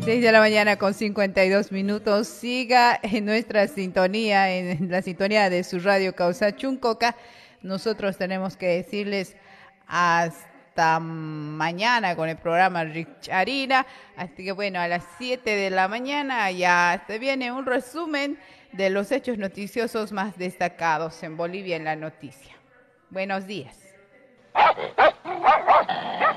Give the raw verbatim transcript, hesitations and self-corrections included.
seis de la mañana con cincuenta y dos minutos. Siga en nuestra sintonía, en la sintonía de su radio Causa Chuncoca. Nosotros tenemos que decirles hasta mañana con el programa Richarina. Así que bueno, a las siete de la mañana ya se viene un resumen de los hechos noticiosos más destacados en Bolivia en la noticia. Buenos días.